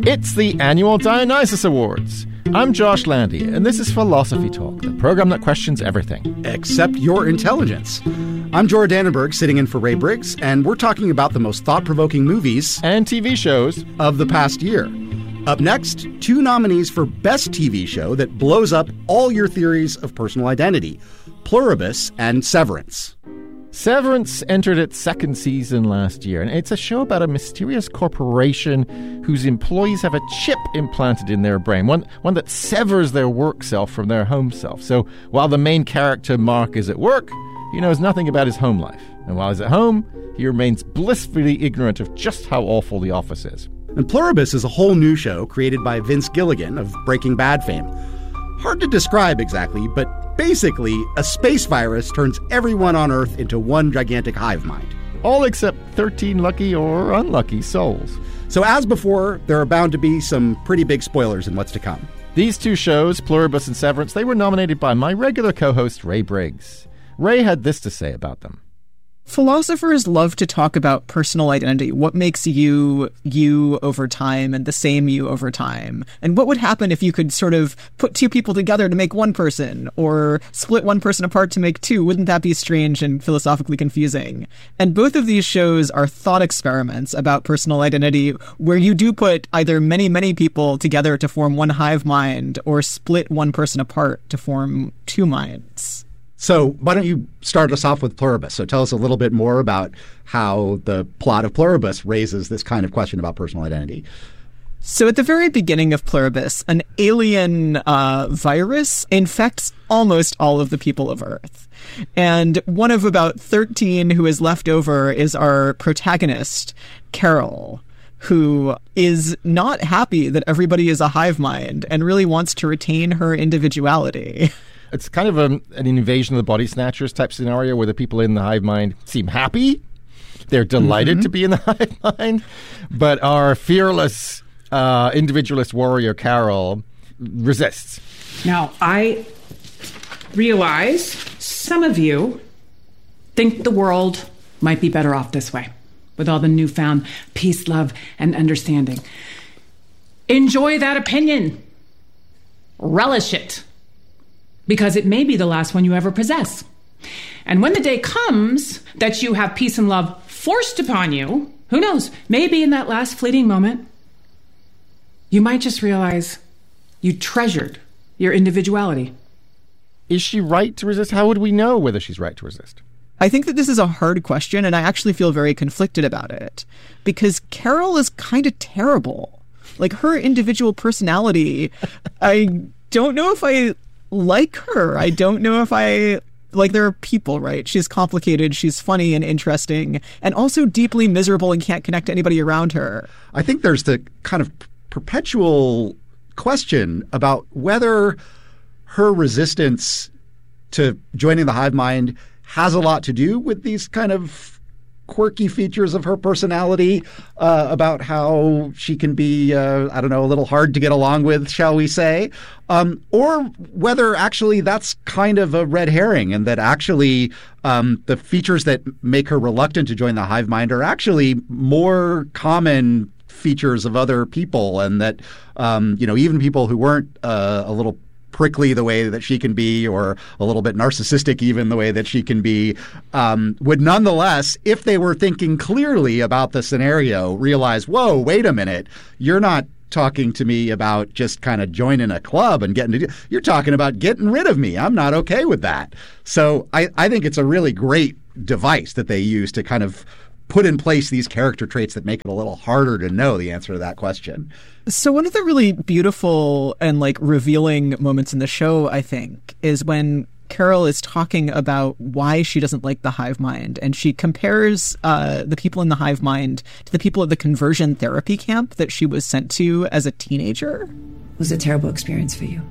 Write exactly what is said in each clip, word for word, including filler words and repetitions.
It's the annual Dionysus Awards. I'm Josh Landy, and this is Philosophy Talk, the program that questions everything. Except your intelligence. I'm Jorah Dannenberg, sitting in for Ray Briggs, and we're talking about the most thought-provoking movies and T V shows of the past year. Up next, two nominees for Best T V Show that blows up all your theories of personal identity, Pluribus and Severance. Severance entered its second season last year, and it's a show about a mysterious corporation whose employees have a chip implanted in their brain, one, one that severs their work self from their home self. So while the main character, Mark, is at work, he knows nothing about his home life. And while he's at home, he remains blissfully ignorant of just how awful the office is. And Pluribus is a whole new show created by Vince Gilligan of Breaking Bad fame. Hard to describe exactly, but basically, a space virus turns everyone on Earth into one gigantic hive mind. All except thirteen lucky or unlucky souls. So as before, there are bound to be some pretty big spoilers in what's to come. These two shows, Pluribus and Severance, they were nominated by my regular co-host, Ray Briggs. Ray had this to say about them. Philosophers love to talk about personal identity, what makes you you over time and the same you over time. And what would happen if you could sort of put two people together to make one person, or split one person apart to make two? Wouldn't that be strange and philosophically confusing? And both of these shows are thought experiments about personal identity, where you do put either many, many people together to form one hive mind, or split one person apart to form two minds. So why don't you start us off with Pluribus? So tell us a little bit more about how the plot of Pluribus raises this kind of question about personal identity. So at the very beginning of Pluribus, an alien uh, virus infects almost all of the people of Earth. And one of about thirteen who is left over is our protagonist, Carol, who is not happy that everybody is a hive mind and really wants to retain her individuality. It's kind of a, an invasion of the body snatchers type scenario where the people in the hive mind seem happy. They're delighted mm-hmm. to be in the hive mind. But our fearless uh, individualist warrior, Carol, resists. Now, I realize some of you think the world might be better off this way, with all the newfound peace, love, and understanding. Enjoy that opinion. Relish it. Because it may be the last one you ever possess. And when the day comes that you have peace and love forced upon you, who knows, maybe in that last fleeting moment, you might just realize you treasured your individuality. Is she right to resist? How would we know whether she's right to resist? I think that this is a hard question, and I actually feel very conflicted about it. Because Carol is kind of terrible. Like, her individual personality, I don't know if I like her. I don't know if I like there are people, right? She's complicated, she's funny and interesting, and also deeply miserable and can't connect to anybody around her. I think there's the kind of perpetual question about whether her resistance to joining the hive mind has a lot to do with these kind of quirky features of her personality, uh, about how she can be, uh, I don't know, a little hard to get along with, shall we say, um, or whether actually that's kind of a red herring and that actually um, the features that make her reluctant to join the hive mind are actually more common features of other people, and that, um, you know, even people who weren't uh, a little prickly the way that she can be, or a little bit narcissistic even the way that she can be, um, would nonetheless, if they were thinking clearly about the scenario, realize, whoa, wait a minute, you're not talking to me about just kind of joining a club and getting to do, you're talking about getting rid of me. I'm not okay with that. So I, I think it's a really great device that they use to kind of put in place these character traits that make it a little harder to know the answer to that question. So one of the really beautiful and like revealing moments in the show, I think, is when Carol is talking about why she doesn't like the hive mind, and she compares uh, the people in the hive mind to the people at the conversion therapy camp that she was sent to as a teenager. It was a terrible experience for you.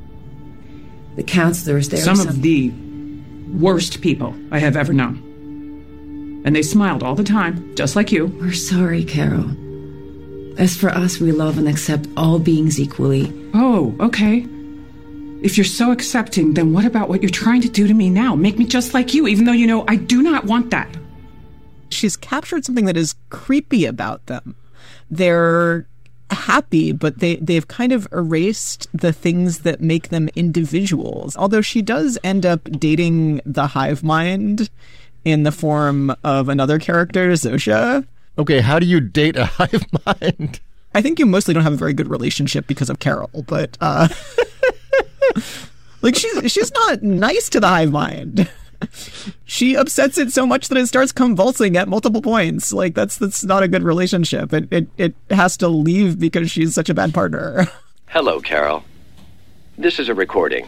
The counselors there. Some, some of the worst people I have ever known. And they smiled all the time, just like you. We're sorry, Carol. As for us, we love and accept all beings equally. Oh, okay. If you're so accepting, then what about what you're trying to do to me now? Make me just like you, even though you know I do not want that. She's captured something that is creepy about them. They're happy, but they, they've kind of erased the things that make them individuals. Although she does end up dating the hive mind in the form of another character, Zosha. Okay, how do you date a hive mind? I think you mostly don't have a very good relationship because of Carol, but uh, like she's she's not nice to the hive mind. She upsets it so much that it starts convulsing at multiple points. Like that's that's not a good relationship. It it it has to leave because she's such a bad partner. Hello, Carol. This is a recording.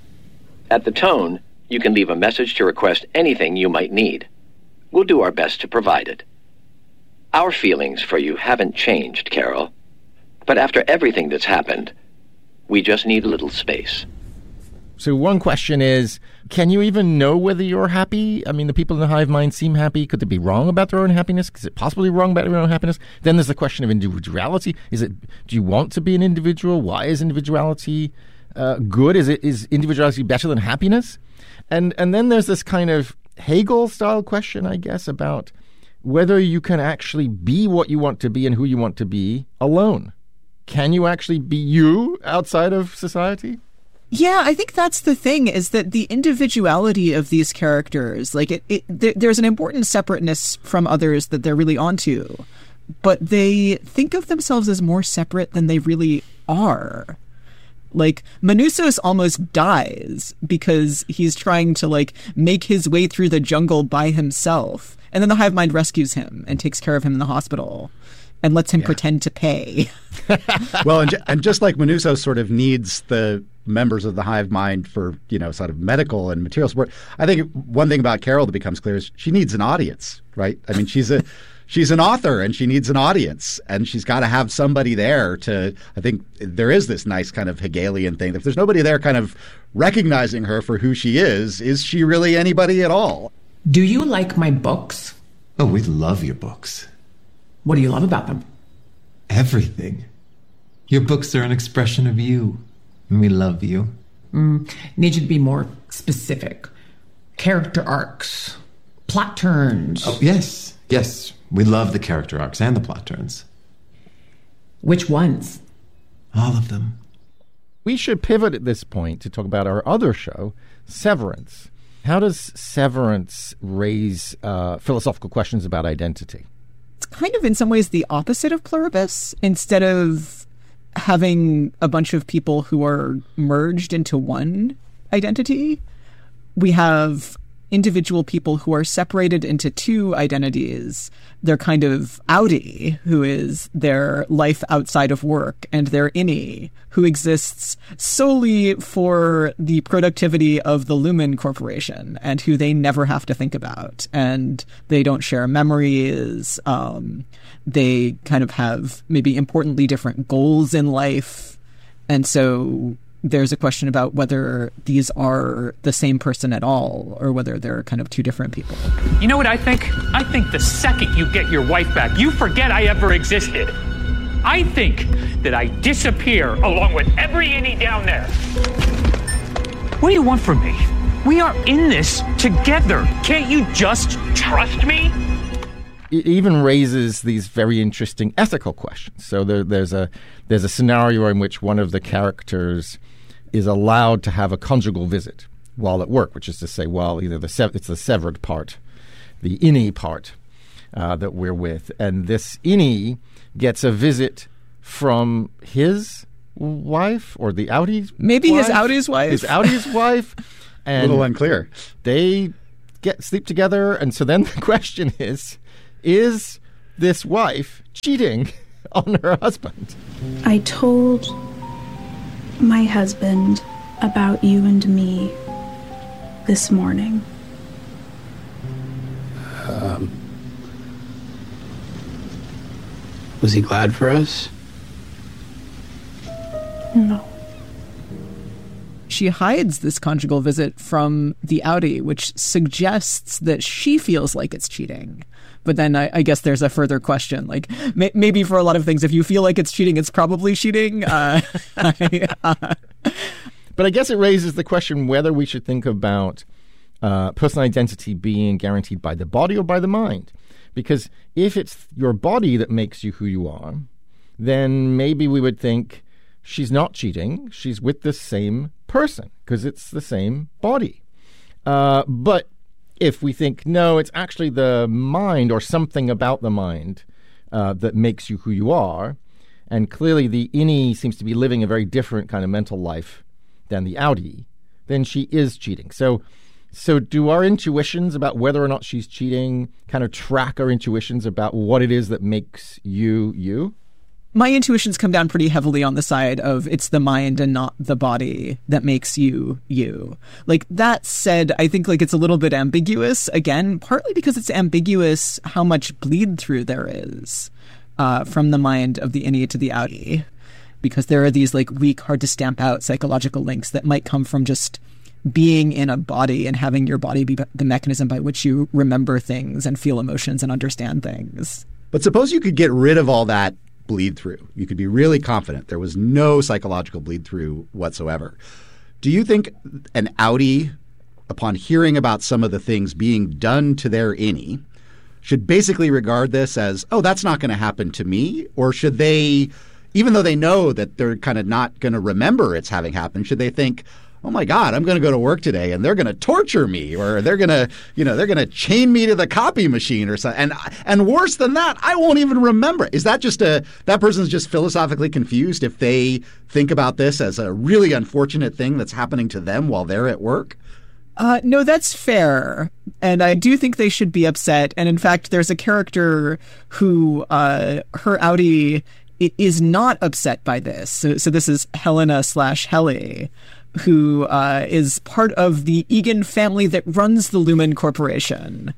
At the tone, you can leave a message to request anything you might need. We'll do our best to provide it. Our feelings for you haven't changed, Carol. But after everything that's happened, we just need a little space. So one question is, can you even know whether you're happy? I mean, the people in the hive mind seem happy. Could they be wrong about their own happiness? Is it possibly wrong about their own happiness? Then there's the question of individuality. Is it? Do you want to be an individual? Why is individuality uh, good? Is it is individuality better than happiness? And and then there's this kind of Hegel-style question, I guess, about whether you can actually be what you want to be and who you want to be alone. Can you actually be you outside of society? Yeah, I think that's the thing, is that the individuality of these characters, like it, it there, there's an important separateness from others that they're really onto, but they think of themselves as more separate than they really are. Like, Manusos almost dies because he's trying to, like, make his way through the jungle by himself. And then the hive mind rescues him and takes care of him in the hospital and lets him yeah. pretend to pay. Well, and, ju- and just like Manusos sort of needs the members of the hive mind for, you know, sort of medical and material support, I think one thing about Carol that becomes clear is she needs an audience, right? I mean, she's a... She's an author and she needs an audience, and she's got to have somebody there to, I think there is this nice kind of Hegelian thing. If there's nobody there kind of recognizing her for who she is, is she really anybody at all? Do you like my books? Oh, we love your books. What do you love about them? Everything. Your books are an expression of you, and we love you. Mm, need you to be more specific. Character arcs, plot turns. Oh, yes, yes. We love the character arcs and the plot turns. Which ones? All of them. We should pivot at this point to talk about our other show, Severance. How does Severance raise uh, philosophical questions about identity? It's kind of in some ways the opposite of Pluribus. Instead of having a bunch of people who are merged into one identity, we have individual people who are separated into two identities. They're kind of outie, who is their life outside of work, and their innie, who exists solely for the productivity of the Lumen Corporation, and who they never have to think about. And they don't share memories. Um, they kind of have maybe importantly different goals in life. And so there's a question about whether these are the same person at all, or whether they're kind of two different people. You know what I think? I think the second you get your wife back, you forget I ever existed. I think that I disappear along with every innie down there. What do you want from me? We are in this together. Can't you just trust me? It even raises these very interesting ethical questions. So there, there's a there's a scenario in which one of the characters is allowed to have a conjugal visit while at work, which is to say, while either the sev- it's the severed part, the innie part uh, that we're with, and this innie gets a visit from his wife or the outie, maybe wife, his outie's wife, his outie's wife, and a little unclear. They get sleep together, and so then the question is: is this wife cheating on her husband? I told my husband about you and me this morning. Um, was he glad for us? No. She hides this conjugal visit from the outie, which suggests that she feels like it's cheating. But then I, I guess there's a further question. Like, may, maybe for a lot of things, if you feel like it's cheating, it's probably cheating. Uh, I, uh, but I guess it raises the question whether we should think about uh, personal identity being guaranteed by the body or by the mind. Because if it's your body that makes you who you are, then maybe we would think she's not cheating. She's with the same person because it's the same body. Uh, but if we think, no, it's actually the mind or something about the mind uh, that makes you who you are, and clearly the innie seems to be living a very different kind of mental life than the outie, then she is cheating. So so do our intuitions about whether or not she's cheating kind of track our intuitions about what it is that makes you you? My intuitions come down pretty heavily on the side of it's the mind and not the body that makes you you. Like, that said, I think like it's a little bit ambiguous, again, partly because it's ambiguous how much bleed through there is uh, from the mind of the innie to the outie, because there are these like weak, hard to stamp out psychological links that might come from just being in a body and having your body be the mechanism by which you remember things and feel emotions and understand things. But suppose you could get rid of all that bleed through. You could be really confident there was no psychological bleed through whatsoever. Do you think an outie, upon hearing about some of the things being done to their innie, should basically regard this as, oh, that's not going to happen to me? Or should they, even though they know that they're kind of not going to remember it's having happened, should they think, oh my God, I'm going to go to work today and they're going to torture me, or they're going to, you know, they're going to chain me to the copy machine or something. And and worse than that, I won't even remember. Is that just a, that person's just philosophically confused if they think about this as a really unfortunate thing that's happening to them while they're at work? Uh, no, that's fair. And I do think they should be upset. And in fact, there's a character who, uh, her outie is not upset by this. So, so this is Helena slash Helly, who uh, is part of the Egan family that runs the Lumen Corporation,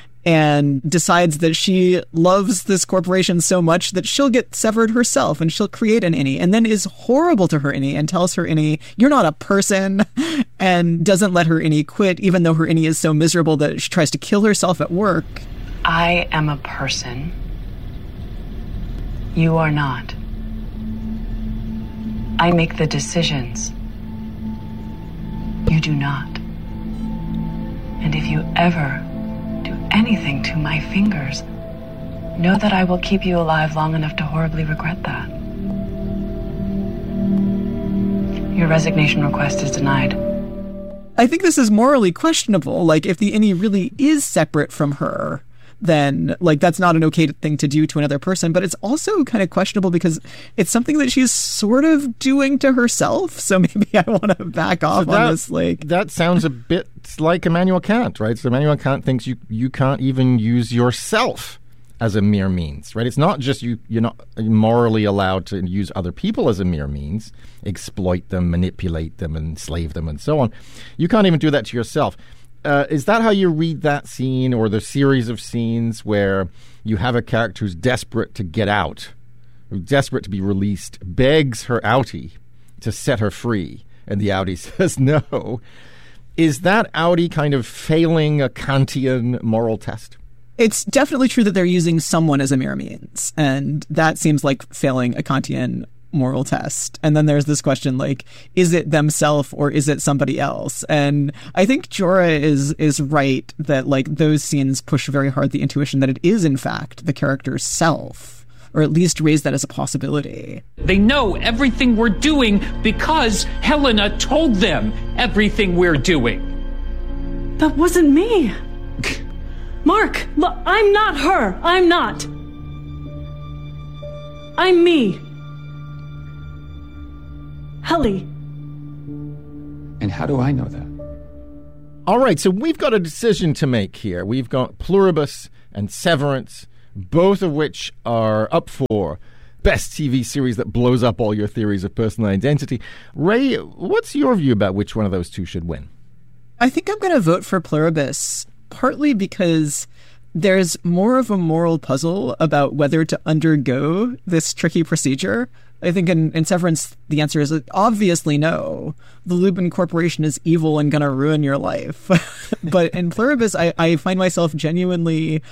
and decides that she loves this corporation so much that she'll get severed herself and she'll create an innie, and then is horrible to her innie and tells her innie, you're not a person, and doesn't let her innie quit, even though her innie is so miserable that she tries to kill herself at work. I am a person. You are not. I make the decisions. You do not. And if you ever do anything to my fingers, know that I will keep you alive long enough to horribly regret that. Your resignation request is denied. I think this is morally questionable. Like, if the innie really is separate from her, then like that's not an okay thing to do to another person. But it's also kind of questionable because it's something that she's sort of doing to herself. So maybe I want to back off so that, on this. Like, that sounds a bit like Immanuel Kant, right? So Immanuel Kant thinks you you can't even use yourself as a mere means, right? It's not just you you're not morally allowed to use other people as a mere means, exploit them, manipulate them, enslave them, and so on. You can't even do that to yourself. Uh, is that how you read that scene, or the series of scenes where you have a character who's desperate to get out, who's desperate to be released, begs her outie to set her free, and the outie says no? Is that outie kind of failing a Kantian moral test? It's definitely true that they're using someone as a mere means, and that seems like failing a Kantian moral test. And then there's this question, like, is it themselves or is it somebody else? And I think Jorah is is right that like those scenes push very hard the intuition that it is in fact the character's self, or at least raise that as a possibility. They know everything we're doing because Helena told them everything we're doing. That wasn't me. Mark, look, I'm not her. I'm not. I'm me. Helly. And how do I know that? All right, so we've got a decision to make here. We've got Pluribus and Severance, both of which are up for best T V series that blows up all your theories of personal identity. Ray, what's your view about which one of those two should win? I think I'm going to vote for Pluribus, partly because there's more of a moral puzzle about whether to undergo this tricky procedure. I think in, in Severance, the answer is obviously no. The Lumen Corporation is evil and going to ruin your life. But in Pluribus, I, I find myself genuinely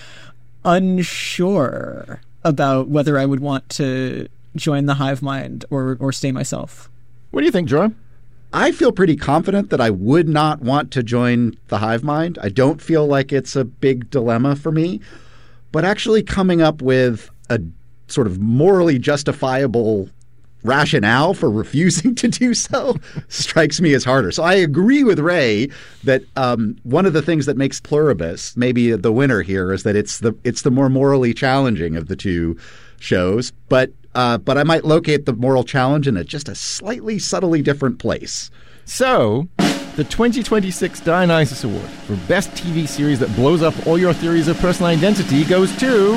unsure about whether I would want to join the hive mind or, or stay myself. What do you think, Jorah? I feel pretty confident that I would not want to join the hive mind. I don't feel like it's a big dilemma for me. But actually coming up with a sort of morally justifiable rationale for refusing to do so strikes me as harder. So I agree with Ray that um, one of the things that makes Pluribus maybe the winner here is that it's the it's the more morally challenging of the two shows. But uh, but I might locate the moral challenge in a, just a slightly subtly different place. So the twenty twenty-six Dionysus Award for Best T V Series that blows up all your theories of personal identity goes to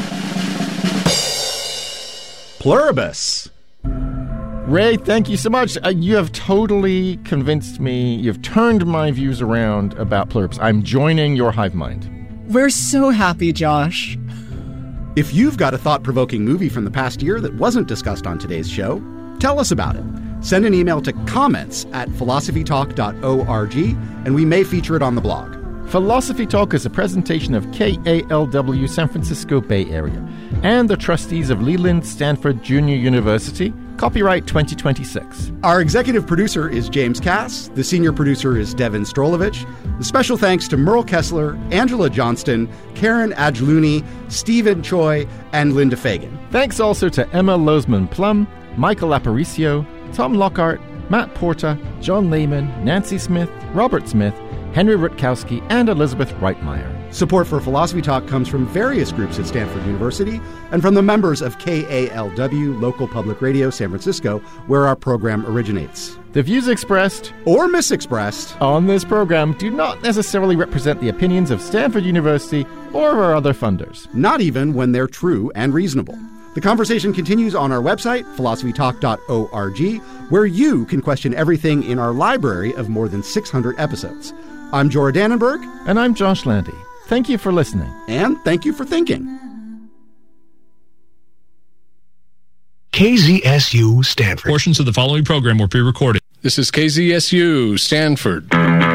Pluribus. Ray, thank you so much. Uh, you have totally convinced me. You've turned my views around about Pluribus. I'm joining your hive mind. We're so happy, Josh. If you've got a thought-provoking movie from the past year that wasn't discussed on today's show, tell us about it. Send an email to comments at philosophy talk dot org, and we may feature it on the blog. Philosophy Talk is a presentation of K A L W San Francisco Bay Area and the trustees of Leland Stanford Junior University. Copyright twenty twenty-six. Our executive producer is James Cass. The senior producer is Devin Strolovich. The special thanks to Merle Kessler, Angela Johnston, Karen Adjluni, Stephen Choi, and Linda Fagan. Thanks also to Emma Lozman-Plum, Michael Aparicio, Tom Lockhart, Matt Porta, John Lehman, Nancy Smith, Robert Smith, Henry Rutkowski, and Elizabeth Reitmeyer. Support for Philosophy Talk comes from various groups at Stanford University and from the members of K A L W, Local Public Radio, San Francisco, where our program originates. The views expressed or misexpressed on this program do not necessarily represent the opinions of Stanford University or our other funders. Not even when they're true and reasonable. The conversation continues on our website, philosophy talk dot org, where you can question everything in our library of more than six hundred episodes. I'm Jorah Dannenberg. And I'm Josh Landy. Thank you for listening. And thank you for thinking. K Z S U Stanford. Portions of the following program were pre-recorded. This is K Z S U Stanford.